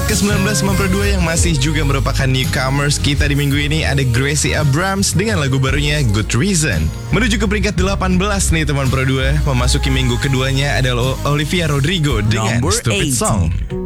peringkat ke-19 teman Pro 2 yang masih juga merupakan newcomers kita di minggu ini ada Gracie Abrams dengan lagu barunya Good Reason. Menuju ke peringkat 18 nih teman Pro 2, memasuki minggu keduanya adalah Olivia Rodrigo dengan Number Stupid 18. Song.